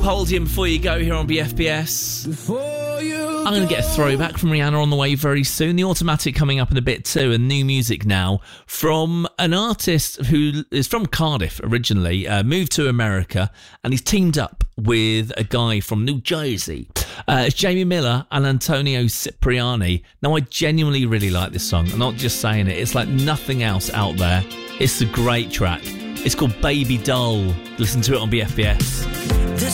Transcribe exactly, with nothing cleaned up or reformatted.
Podium before you go here on B F B S. I'm going to get a throwback from Rihanna on the way very soon. The Automatic coming up in a bit too, and new music now from an artist who is from Cardiff originally, uh, moved to America, and he's teamed up with a guy from New Jersey. Uh, it's Jamie Miller and Antonio Cipriani. Now, I genuinely really like this song. I'm not just saying it. It's like nothing else out there. It's a great track. It's called Baby Doll. Listen to it on B F B S.